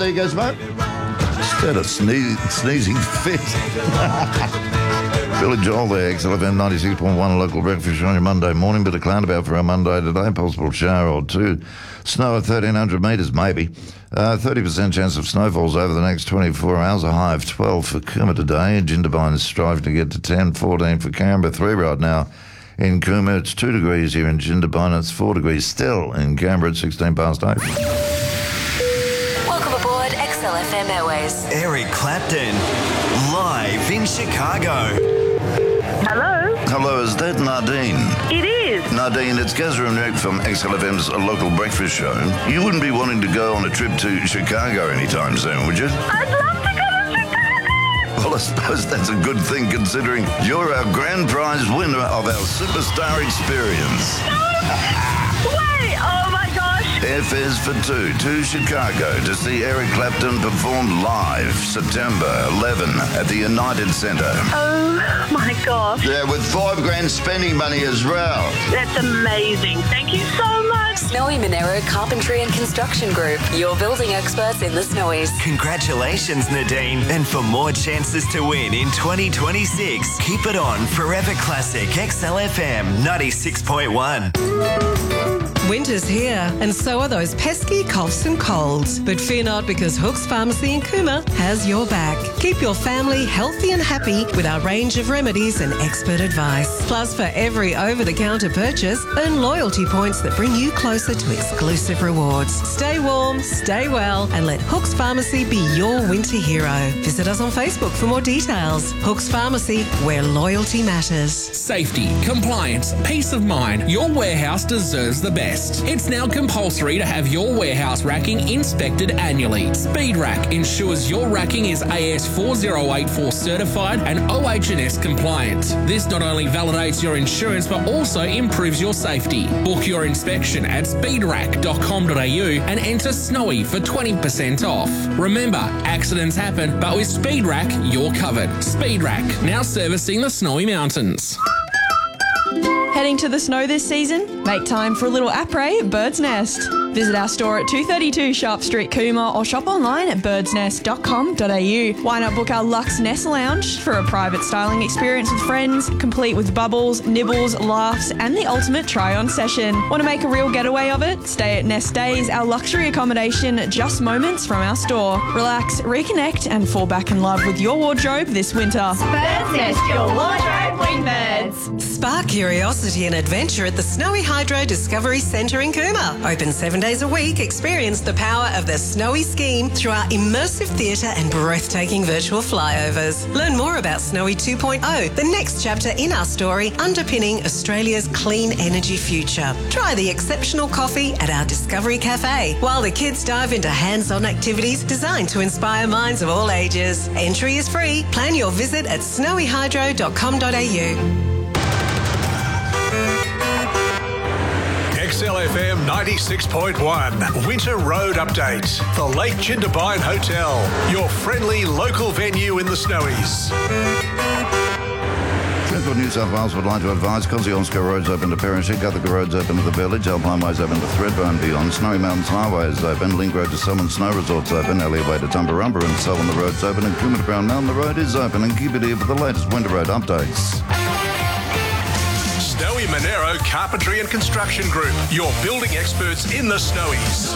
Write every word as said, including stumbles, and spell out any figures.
there you go, Smoke. Instead of sneeze, sneezing fit. Billy Joel there, X L F M ninety-six point one, local breakfast on your Monday morning. Bit of cloud about for our Monday today. Possible shower or two. Snow at thirteen hundred metres, maybe. Uh, thirty percent chance of snowfalls over the next twenty-four hours. A high of twelve for Cooma today. Jindabyne is striving to get to ten. fourteen for Canberra. three right now in Cooma. It's two degrees here in Jindabyne. It's four degrees still in Canberra at sixteen past eight. Welcome aboard X L F M Airways. Eric Clapton, live in Chicago. Hello? Hello, is that Nardine? It is. Nardine, it's Gazza and Rick from X L F M's local breakfast show. You wouldn't be wanting to go on a trip to Chicago anytime soon, would you? I'd love to go to Chicago. Well, I suppose that's a good thing considering you're our grand prize winner of our Superstar Experience. Wait, oh my gosh. Airfares for two to Chicago to see Eric Clapton perform live September eleventh at the United Center. Oh my gosh. Yeah, with five grand spending money as well. That's amazing. Thank you so much. Snowy Monero Carpentry and Construction Group, your building experts in the Snowies. Congratulations, Nadine. And for more chances to win in twenty twenty-six, keep it on Forever Classic X L F M ninety-six point one. Winter's here, and so are those pesky coughs and colds. But fear not, because Hooks Pharmacy in Cooma has your back. Keep your family healthy and happy with our range of remedies and expert advice. Plus, for every over-the-counter purchase, earn loyalty points that bring you closer to exclusive rewards. Stay warm, stay well, and let Hooks Pharmacy be your winter hero. Visit us on Facebook for more details. Hooks Pharmacy, where loyalty matters. Safety, compliance, peace of mind. Your warehouse deserves the best. It's now compulsory to have your warehouse racking inspected annually. Speed Rack ensures your racking is A S four oh eight four certified and O H and S compliant. This not only validates your insurance but also improves your safety. Book your inspection at speed rack dot com dot a u and enter Snowy for twenty percent off. Remember, accidents happen, but with Speed Rack, you're covered. Speed Rack, now servicing the Snowy Mountains. Heading to the snow this season? Make time for a little après at Bird's Nest. Visit our store at two thirty-two Sharp Street, Cooma, or shop online at birds nest dot com dot a u. Why not book our Luxe Nest Lounge for a private styling experience with friends, complete with bubbles, nibbles, laughs, and the ultimate try-on session. Want to make a real getaway of it? Stay at Nest Days, our luxury accommodation just moments from our store. Relax, reconnect, and fall back in love with your wardrobe this winter. Bird's Nest, your wardrobe wingbirds. Spark curiosity and adventure at the Snowy Hydro Discovery Centre in Cooma. Open seven days a week, experience the power of the Snowy scheme through our immersive theatre and breathtaking virtual flyovers. Learn more about Snowy two point oh, the next chapter in our story underpinning Australia's clean energy future. Try the exceptional coffee at our Discovery Cafe, while the kids dive into hands-on activities designed to inspire minds of all ages. Entry is free. Plan your visit at snowy hydro dot com dot a u. X L F M ninety-six point one Winter Road Update. The Lake Jindabyne Hotel, your friendly local venue in the Snowies. Transport New South Wales would like to advise Kosciuszko Road's open to Perronshick, Gutherka Road's open to the Village, Alpine Way's open to Threadbow and beyond, Snowy Mountains Highway is open, Link Road to Summon Snow Resort's open, Elliot Way to Tumbarumba and so on the road's open, and Cooma to Brown Mountain the road is open, and keep it here for the latest winter road updates. Snowy Monero Carpentry and Construction Group, your building experts in the Snowies.